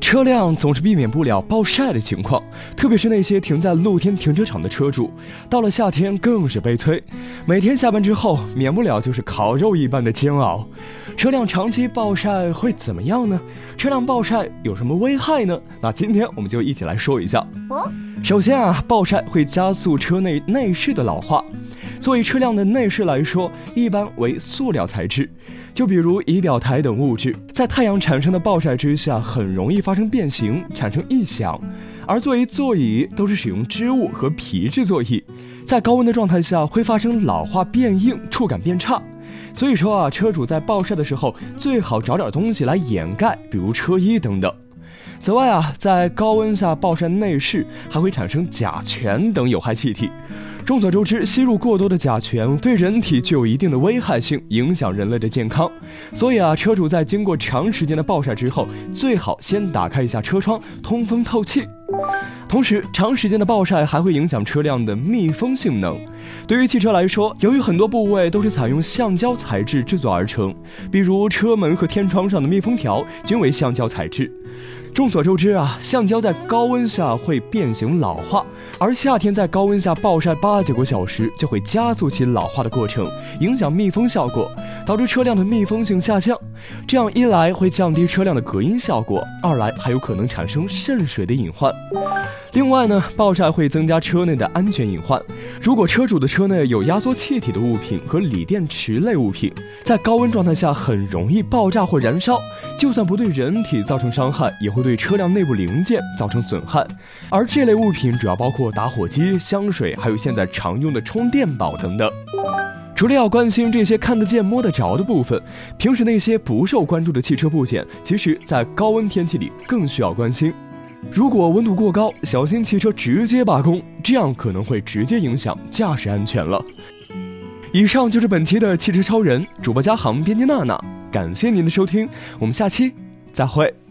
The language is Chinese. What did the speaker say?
车辆总是避免不了暴晒的情况，特别是那些停在露天停车场的车主，到了夏天更是悲催。每天下班之后，免不了就是烤肉一般的煎熬。车辆长期暴晒会怎么样呢？车辆暴晒有什么危害呢？那今天我们就一起来说一下。首先暴晒会加速车内内饰的老化。作为车辆的内饰来说，一般为塑料材质，就比如仪表台等物质，在太阳产生的暴晒之下，很容易发生变形，产生异响。而作为座椅，都是使用织物和皮质座椅，在高温的状态下会发生老化变硬，触感变差。所以说车主在暴晒的时候，最好找点东西来掩盖，比如车衣等等。此外在高温下暴晒内饰还会产生甲醛等有害气体。众所周知，吸入过多的甲醛对人体具有一定的危害性，影响人类的健康。所以车主在经过长时间的暴晒之后，最好先打开一下车窗，通风透气。同时，长时间的暴晒还会影响车辆的密封性能。对于汽车来说，由于很多部位都是采用橡胶材质制作而成，比如车门和天窗上的密封条均为橡胶材质。众所周知橡胶在高温下会变形老化，而夏天在高温下暴晒8、9个小时，就会加速其老化的过程，影响密封效果，导致车辆的密封性下降。这样一来会降低车辆的隔音效果，二来还有可能产生渗水的隐患。另外暴晒会增加车内的安全隐患。如果车主的车内有压缩气体的物品和锂电池类物品，在高温状态下很容易爆炸或燃烧，就算不对人体造成伤害，也会对车辆内部零件造成损害。而这类物品主要包括打火机、香水，还有现在常用的充电宝等等。除了要关心这些看得见摸得着的部分，平时那些不受关注的汽车部件，其实在高温天气里更需要关心。如果温度过高，小心汽车直接罢工，这样可能会直接影响驾驶安全了。以上就是本期的汽车超人，主播嘉航，编辑娜娜，感谢您的收听，我们下期再会。